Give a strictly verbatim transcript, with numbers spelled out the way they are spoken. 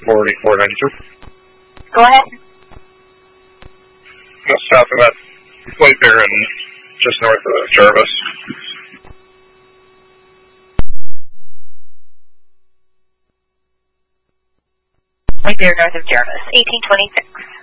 four eighty-four ninety-two. Go ahead. Just south of that plate there and just north of Jarvis. Right there north of Jarvis, eighteen twenty-six.